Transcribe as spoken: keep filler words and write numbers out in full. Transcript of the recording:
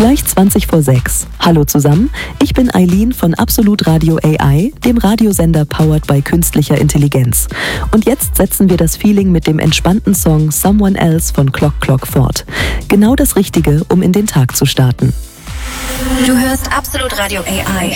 Gleich zwanzig vor sechs. Hallo zusammen, ich bin Eileen von Absolut Radio A I, dem Radiosender powered by künstlicher Intelligenz. Und jetzt setzen wir das Feeling mit dem entspannten Song Someone Else von Clock Clock fort. Genau das Richtige, um in den Tag zu starten. Du hörst Absolut Radio A I.